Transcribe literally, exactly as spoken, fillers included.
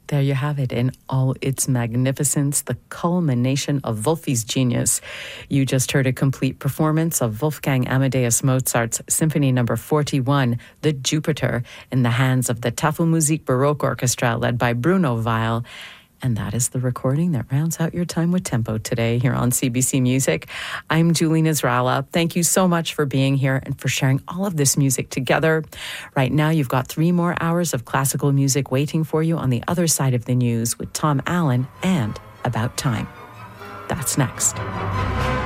There you have it in all its magnificence, the culmination of Wolfi's genius. You just heard a complete performance of Wolfgang Amadeus Mozart's Symphony Number forty-one, The Jupiter, in the hands of the Tafelmusik Baroque Orchestra led by Bruno Weil. And that is the recording that rounds out your time with Tempo today here on C B C Music. I'm Julie Nasrallah. Thank you so much for being here and for sharing all of this music together. Right now, you've got three more hours of classical music waiting for you on the other side of the news with Tom Allen and About Time. That's next.